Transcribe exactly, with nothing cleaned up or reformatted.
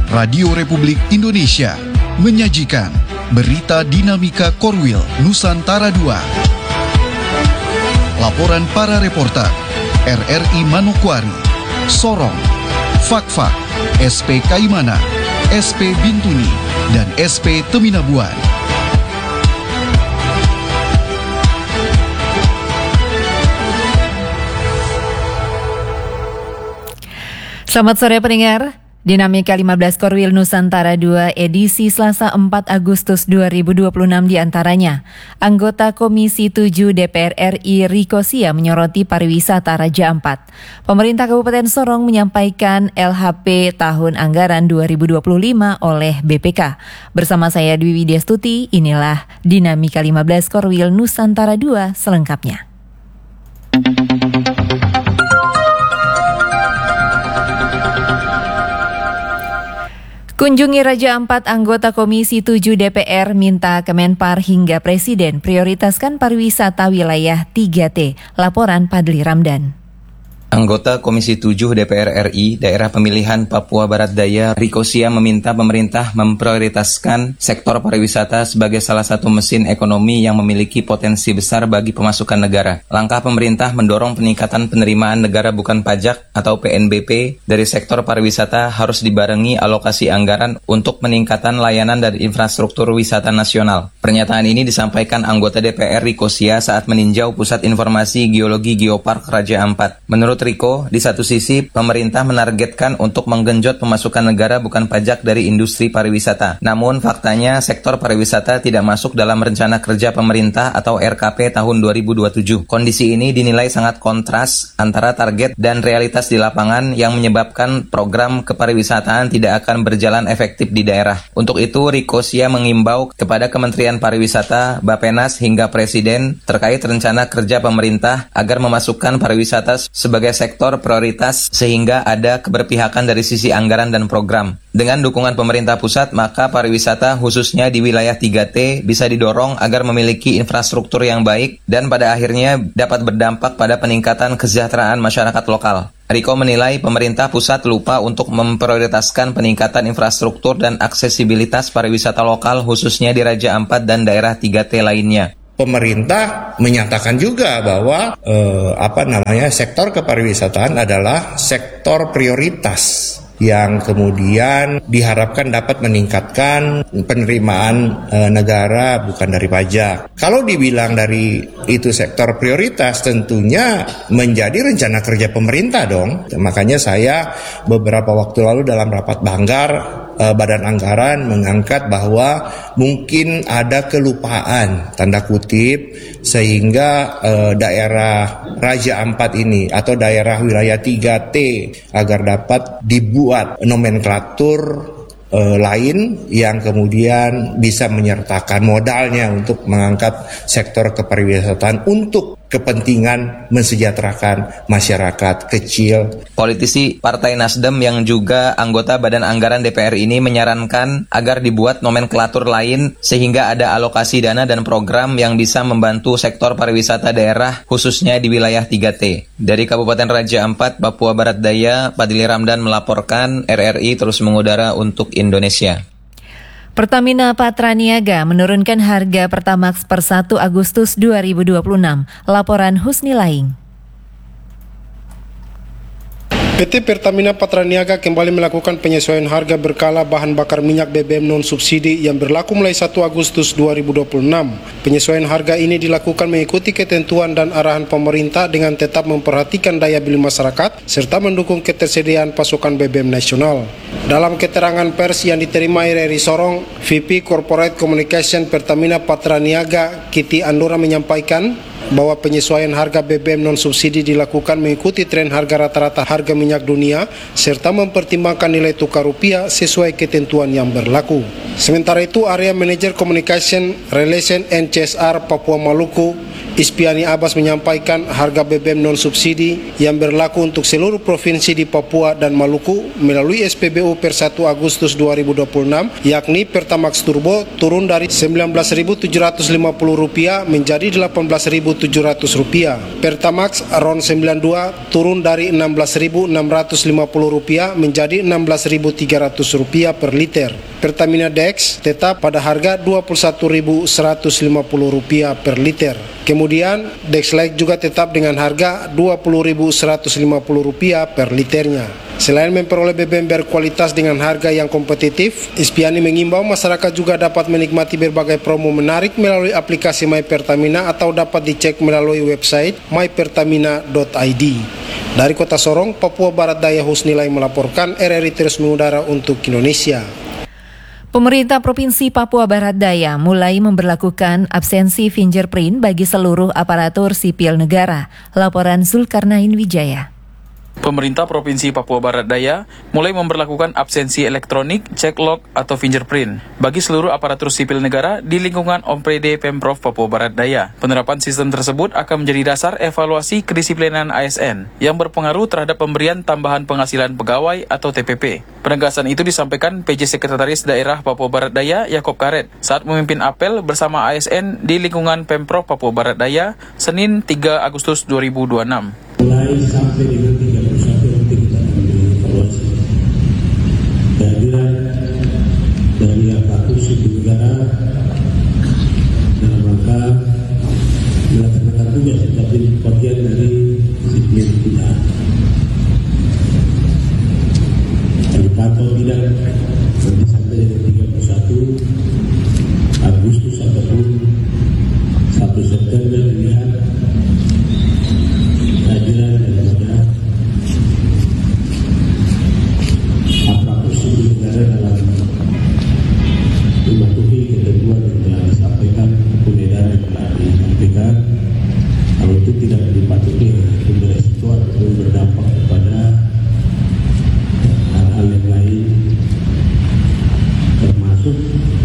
Radio Republik Indonesia menyajikan Berita Dinamika Korwil Nusantara dua. Laporan para reporter R R I Manokwari, Sorong, Fakfak, S P Kaimana, S P Bintuni, dan S P Teminabuan. Selamat sore pendengar. Dinamika lima belas Korwil Nusantara dua edisi Selasa empat Agustus dua ribu dua puluh enam diantaranya. Anggota Komisi tujuh D P R R I Riko Sia menyoroti pariwisata Raja Ampat. Pemerintah Kabupaten Sorong menyampaikan L H P tahun anggaran dua ribu dua puluh lima oleh B P K. Bersama saya Dwi Widya Stuti, inilah Dinamika lima belas Korwil Nusantara dua selengkapnya. Kunjungi Raja Ampat, anggota Komisi tujuh D P R minta Kemenpar hingga Presiden prioritaskan pariwisata wilayah tiga T. Laporan Padli Ramdan. Anggota Komisi tujuh D P R R I Daerah Pemilihan Papua Barat Daya Riko Sia meminta pemerintah memprioritaskan sektor pariwisata sebagai salah satu mesin ekonomi yang memiliki potensi besar bagi pemasukan negara. Langkah pemerintah mendorong peningkatan penerimaan negara bukan pajak atau P N B P dari sektor pariwisata harus dibarengi alokasi anggaran untuk peningkatan layanan dan infrastruktur wisata nasional. Pernyataan ini disampaikan anggota D P R Riko Sia saat meninjau Pusat Informasi Geologi Geopark Raja Ampat. Menurut Riko, di satu sisi pemerintah menargetkan untuk menggenjot pemasukan negara bukan pajak dari industri pariwisata. Namun faktanya sektor pariwisata tidak masuk dalam rencana kerja pemerintah atau R K P tahun dua ribu dua puluh tujuh. Kondisi ini dinilai sangat kontras antara target dan realitas di lapangan yang menyebabkan program kepariwisataan tidak akan berjalan efektif di daerah. Untuk itu, Riko Sia mengimbau kepada Kementerian Pariwisata, Bappenas hingga Presiden terkait rencana kerja pemerintah agar memasukkan pariwisata sebagai sektor prioritas sehingga ada keberpihakan dari sisi anggaran dan program. Dengan dukungan pemerintah pusat, maka pariwisata khususnya di wilayah tiga T bisa didorong agar memiliki infrastruktur yang baik dan pada akhirnya dapat berdampak pada peningkatan kesejahteraan masyarakat lokal. Riko menilai pemerintah pusat lupa untuk memprioritaskan peningkatan infrastruktur dan aksesibilitas pariwisata lokal khususnya di Raja Ampat dan daerah tiga T lainnya. Pemerintah menyatakan juga bahwa eh, apa namanya sektor kepariwisataan adalah sektor prioritas yang kemudian diharapkan dapat meningkatkan penerimaan e, negara bukan dari pajak. Kalau dibilang dari itu sektor prioritas, tentunya menjadi rencana kerja pemerintah dong. Makanya saya beberapa waktu lalu dalam rapat Banggar, e, Badan Anggaran mengangkat bahwa mungkin ada kelupaan, tanda kutip, sehingga e, daerah Raja Ampat ini atau daerah wilayah tiga T agar dapat dibuat buat nomenklatur e, lain yang kemudian bisa menyertakan modalnya untuk mengangkat sektor kepariwisataan untuk kepentingan mensejahterakan masyarakat kecil. Politisi Partai Nasdem yang juga anggota Badan Anggaran D P R ini menyarankan agar dibuat nomenklatur lain sehingga ada alokasi dana dan program yang bisa membantu sektor pariwisata daerah khususnya di wilayah tiga T. Dari Kabupaten Raja Ampat, Papua Barat Daya, Padli Ramdan melaporkan. R R I terus mengudara untuk Indonesia. Pertamina Patraniaga menurunkan harga Pertamax per satu Agustus dua ribu dua puluh enam. Laporan Husni Laing. P T Pertamina Patraniaga kembali melakukan penyesuaian harga berkala bahan bakar minyak B B M non-subsidi yang berlaku mulai satu Agustus dua ribu dua puluh enam. Penyesuaian harga ini dilakukan mengikuti ketentuan dan arahan pemerintah dengan tetap memperhatikan daya beli masyarakat serta mendukung ketersediaan pasokan B B M nasional. Dalam keterangan pers yang diterima R R I Sorong, V P Corporate Communication Pertamina Patraniaga Kiti Andora menyampaikan bahwa penyesuaian harga B B M non-subsidi dilakukan mengikuti tren harga rata-rata harga minyak dunia serta mempertimbangkan nilai tukar rupiah sesuai ketentuan yang berlaku. Sementara itu, Area Manager Communication Relation and C S R Papua Maluku, Ispiani Abbas menyampaikan harga B B M non-subsidi yang berlaku untuk seluruh provinsi di Papua dan Maluku melalui S P B U per satu Agustus dua ribu dua puluh enam, yakni Pertamax Turbo turun dari sembilan belas ribu tujuh ratus lima puluh rupiah menjadi delapan belas ribu tujuh ratus rupiah. Pertamax RON sembilan puluh dua turun dari enam belas ribu enam ratus lima puluh rupiah menjadi enam belas ribu tiga ratus rupiah per liter. Pertamina Dex tetap pada harga dua puluh satu ribu seratus lima puluh rupiah per liter. Kemudian Dex Lite juga tetap dengan harga dua puluh ribu seratus lima puluh rupiah per liternya. Selain memperoleh B B M berkualitas dengan harga yang kompetitif, Ispiani mengimbau masyarakat juga dapat menikmati berbagai promo menarik melalui aplikasi My Pertamina atau dapat dicek melalui website my pertamina dot i d. Dari Kota Sorong, Papua Barat Daya, Husnilai melaporkan, R R I terus mengudara untuk Indonesia. Pemerintah Provinsi Papua Barat Daya mulai memberlakukan absensi fingerprint bagi seluruh aparatur sipil negara. Laporan Zulkarnain Wijaya. Pemerintah Provinsi Papua Barat Daya mulai memberlakukan absensi elektronik, cek log atau fingerprint bagi seluruh aparatur sipil negara di lingkungan O M P D Pemprov Papua Barat Daya. Penerapan sistem tersebut akan menjadi dasar evaluasi kedisiplinan A S N yang berpengaruh terhadap pemberian tambahan penghasilan pegawai atau T P P. Penegasan itu disampaikan P J Sekretaris Daerah Papua Barat Daya Yakob Karet saat memimpin apel bersama A S N di lingkungan Pemprov Papua Barat Daya Senin tiga Agustus dua ribu dua puluh enam. Mulai sampai dengan tiga puluh satu nanti kita memberi evaluasi kehadiran dari aparatur sipil negara dalam rangka melaksanakan tugas sebagai bagian dari disiplin kita. Kalau tidak nanti sampai dengan tiga puluh satu Agustus ataupun satu September dilihat kehadiran daripada aparatur sipil negara dalam mematuhi ketentuan yang telah disampaikan ataupun edaran yang telah disampaikan. Kalau itu tidak dipatuhi ataupun beresiko ataupun berdampak kepada hal-hal yang lain termasuk